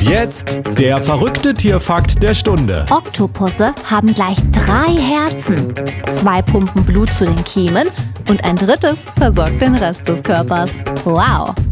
jetzt der verrückte Tierfakt der Stunde. Oktopusse haben gleich 3 Herzen. 2 pumpen Blut zu den Kiemen und ein drittes versorgt den Rest des Körpers. Wow!